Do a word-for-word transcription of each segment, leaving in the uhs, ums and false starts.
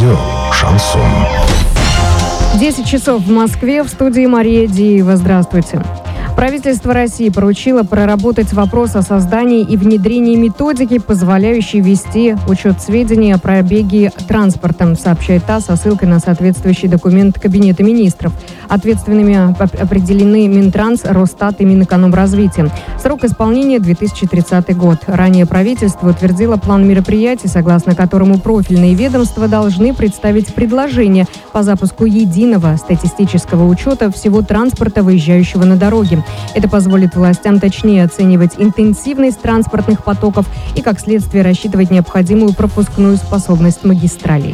Радио «Шансон». десять часов в Москве, в студии Мария Диева. Здравствуйте. Правительство России поручило проработать вопрос о создании и внедрении методики, позволяющей вести учет сведений о пробеге транспортом, сообщает ТАСС со ссылкой на соответствующий документ Кабинета министров. Ответственными определены Минтранс, Росстат и Минэкономразвития. Срок исполнения две тысячи тридцатый год. Ранее правительство утвердило план мероприятий, согласно которому профильные ведомства должны представить предложение по запуску единого статистического учета всего транспорта, выезжающего на дороге. Это позволит властям точнее оценивать интенсивность транспортных потоков и, как следствие, рассчитывать необходимую пропускную способность магистралей.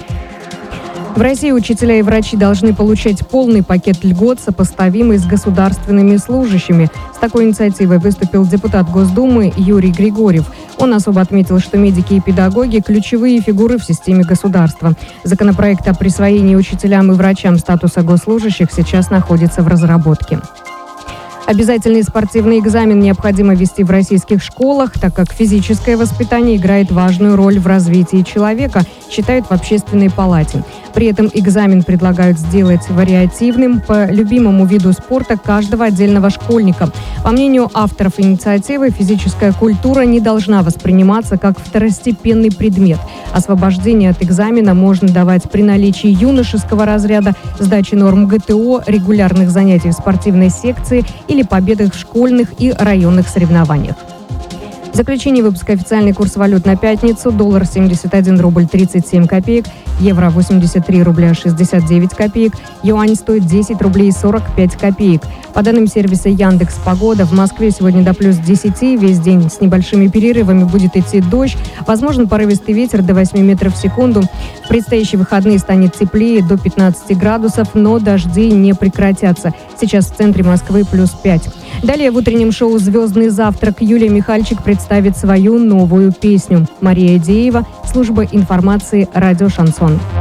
В России учителя и врачи должны получать полный пакет льгот, сопоставимый с государственными служащими. С такой инициативой выступил депутат Госдумы Юрий Григорьев. Он особо отметил, что медики и педагоги – ключевые фигуры в системе государства. Законопроект о присвоении учителям и врачам статуса госслужащих сейчас находится в разработке. Обязательный спортивный экзамен необходимо вести в российских школах, так как физическое воспитание играет важную роль в развитии человека, считают в Общественной палате. При этом экзамен предлагают сделать вариативным по любимому виду спорта каждого отдельного школьника. По мнению авторов инициативы, физическая культура не должна восприниматься как второстепенный предмет. Освобождение от экзамена можно давать при наличии юношеского разряда, сдачи норм ГТО, регулярных занятий в спортивной секции или победах в школьных и районных соревнованиях. В заключение выпуска официальный курс валют на пятницу. Доллар семьдесят один рубль тридцать семь копеек, евро восемьдесят три рубля шестьдесят девять копеек, юань стоит десять рублей сорок пять копеек. По данным сервиса Яндекс Погода, в Москве сегодня до плюс десяти, весь день с небольшими перерывами будет идти дождь, возможен порывистый ветер до восьми метров в секунду. В предстоящие выходные станет теплее до пятнадцати градусов, но дожди не прекратятся. Сейчас в центре Москвы плюс пять. Далее в утреннем шоу «Звездный завтрак» Юлия Михальчик представит свою новую песню. Мария Диева, служба информации «Радио Шансон».